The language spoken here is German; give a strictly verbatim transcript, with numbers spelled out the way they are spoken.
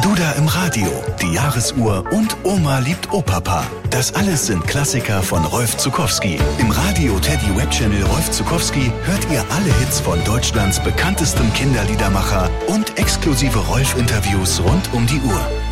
Duda im Radio, die Jahresuhr und Oma liebt Opapa. Das alles sind Klassiker von Rolf Zuckowski. Im Radio Teddy Web Channel Rolf Zuckowski hört ihr alle Hits von Deutschlands bekanntestem Kinderliedermacher und exklusive Rolf-Interviews rund um die Uhr.